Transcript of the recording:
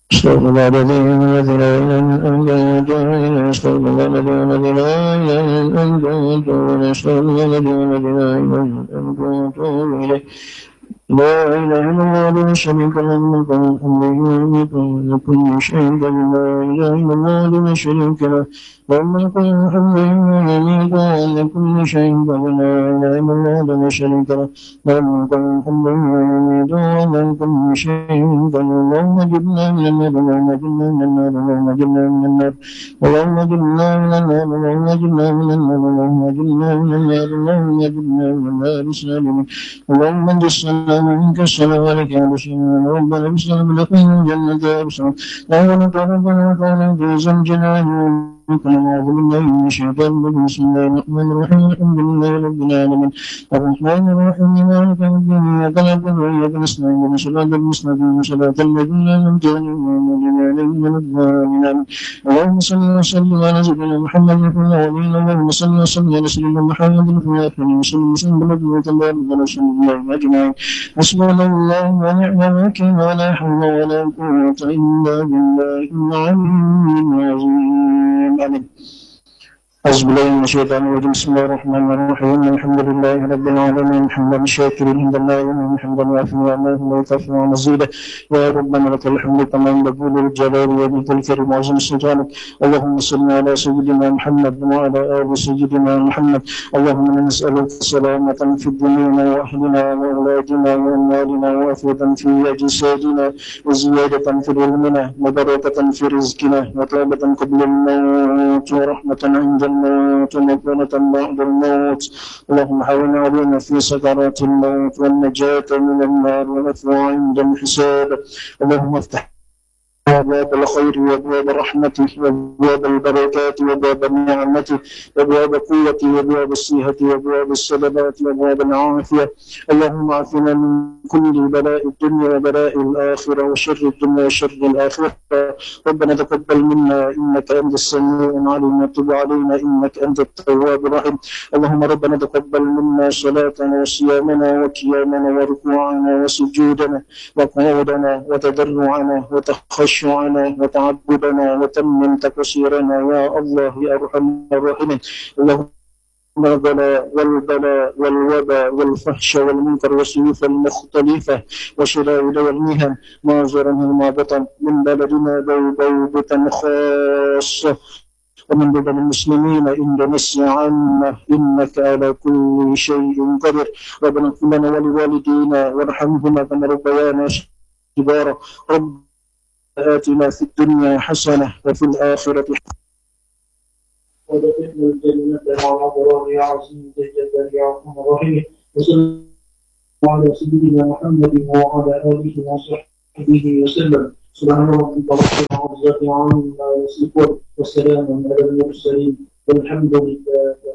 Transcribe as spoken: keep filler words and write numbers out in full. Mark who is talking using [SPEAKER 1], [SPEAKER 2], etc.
[SPEAKER 1] استغفر الله العظيم الذي لا اله الا انت واتوب اليه. استغفر الله العظيم الذي لا اله الا انت واتوب اليه. استغفر الله العظيم الذي لا اله الا انت واتوب اليه. لا إله إلا الله لا شريك له الملك والحمد لله كل شيء لا إله إلا الله لا شريك له له الملك والحمد لله على كل شيء لا إله إلا الله لا شريك له له الملك والحمد لله على كل شيء اللهم اجرنا من النار اللهم اجرنا من النار اللهم اجرنا من النار اللهم اجرنا من النار اللهم اجرنا من النار اللهم اجرنا من النار اللهم اجرنا من النار سالمين اللهم انت السلام ومنك السلام عليك يا رسول ربنا بسلام لكم الجنة أبصر لا ونك ربنا وقال جزا جلال وكل أعوذ بالله من الشيطان الرجيم بسم الله الرحمن الرحيم الحمد لله رب العالمين الرحمن الرحيم مالك يوم الدين إياك نعبد وإياك نستعين اهدنا الصراط المستقيم صراط الذين أنعمت عليهم غير المغضوب عليهم ولا الضالين اللهم صل وسلم على سيدنا محمد في الأولين اللهم صل وسلم على سيدنا محمد في الآخرين وصل وسلم بلغة الله ورسول الله أجمعين حسبنا الله ونعم الوكيل ولا حول ولا قوة إلا بالله العلي العظيم آمين. أعوذ بالله من الشيطان الرجيم بسم الله الرحمن الرحيم الحمد لله رب العالمين حمدا شاكرا عند الله ومن حمدا وافي وعلاه ويكفي ومزيدا يا ربنا لك الحمد كما ينبغي للجلال وجهك الكريم وعظيم سلطانك اللهم صل على سيدنا محمد وعلى آل سيدنا محمد اللهم إنا نسألك سلامة في الدنيا وأهلنا وأولادنا وأموالنا وعافية في أجسادنا وزيادة في علمنا وبركة في رزقنا وتوبة قبل الموت ورحمة عند الموت ومغفرة بعد الموت اللهم حول علينا في سكرات الموت والنجاة من النار والعفو عند الحساب اللهم افتح أبواب الخير وأبواب رحمته وأبواب البركات وأبواب النعمة وأبواب قوته وأبواب الصحة وأبواب السلامات وأبواب العافية اللهم عافنا من كل بلاء الدنيا وبلاء الآخرة وشر الدنيا وشر الآخرة ربنا تقبل منا إنك أنت السميع العليم وتب علينا إنك أنت التواب الرحيم اللهم ربنا تقبل منا صلاتنا وصيامنا وقيامنا وركوعنا وسجودنا وقعودنا وتضرعنا وتخشعنا وتعبدنا وتمم تقصيرنا يا الله يا أرحم الراحمين اللهم البلاء والبلاء والوباء والفحش والمنكر والسيوف المختلفة وشدائد والمهن ما ظهر ما بطن من بلدنا بوبوبة خاصة ومن بلد المسلمين إندونيسيا عامة إنك على كل شيء قدير ربنا اغفر لنا ولوالدينا وارحمهما كما ربيانا صغارا رب آتنا في الدنيا حسنة وفي الآخرة حسنة ودخلنا الجنة مع الأبرار يا عزيز الجلال يا أرحم الراحمين وصلى الله على سيدنا محمد وعلى آله وصحبه وسلم سبحان ربك رب العزة عما يصفون وسلام على المرسلين والحمد لله